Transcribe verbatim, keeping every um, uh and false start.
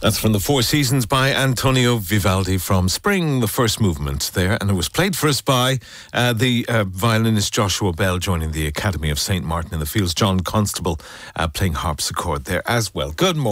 That's from the Four Seasons by Antonio Vivaldi from Spring, the first movement there. And it was played for us by uh, the uh, violinist Joshua Bell, joining the Academy of Saint Martin in the Fields. John Constable uh, playing harpsichord there as well. Good morning.